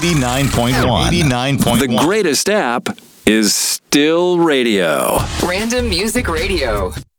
89.1. 89.1. The greatest app is still radio. Random Music Radio.